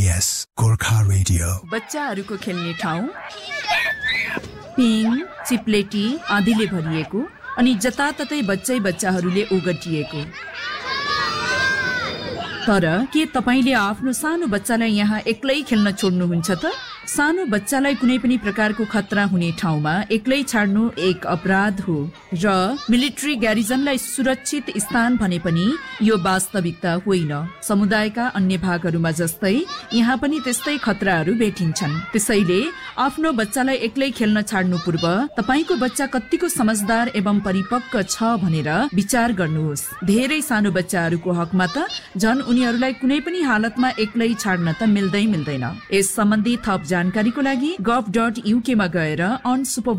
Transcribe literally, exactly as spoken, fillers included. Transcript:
S Gorkha radio. बच्चाहरूको खेल्ने ठाउँ पिङ चिप्लेटी आदिले भरिएको अनि जताततै बच्चै बच्चाहरूले ओगटिएको। तर के तपाईले आफ्नो सानो बच्चालाई यहाँ एक्लै खेल्न छोड्नुहुन्छ त? सानो बच्चालाई कुनै पनि प्रकारको खतरा हुने ठाउँमा एक्लै छाड्नु एक अपराध हो र मिलिट्री ग्यारिजनलाई सुरक्षित स्थान भने पनि यो वास्तविकता होइन। समुदायका अन्य भागहरूमा जस्तै यहाँ पनि त्यस्तै खतराहरू भेटिन्छन्। त्यसैले आफ्नो बच्चालाई एक्लै खेल्न छाड्नु पूर्व तपाईको बच्चा कतिको समझदार एवं परिपक्व छ भनेर विचार गर्नुहोस्। धेरै सानो बच्चाहरूको हकमा त झन् उनीहरूलाई कुनै पनि हालतमा एक्लै छाड्न त मिल्दै मिल्दैन। यस सम्बन्धी थप जानकारीको लागि गभ डट युके मा गएर अनसुपरभाइज्ड